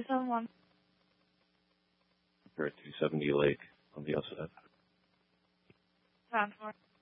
271. We're at 270 Lake on the outside. Sound 4.